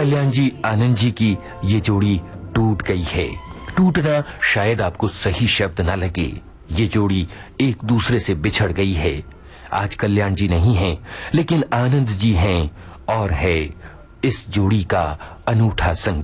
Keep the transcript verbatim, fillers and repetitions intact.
कल्याण जी आनंद जी की ये जोड़ी टूट गई है। टूटना शायद आपको सही शब्द ना लगे, ये जोड़ी एक दूसरे से बिछड़ गई है। आज कल्याण जी नहीं हैं, लेकिन आनंद जी हैं और है इस जोड़ी का अनूठा संगीत।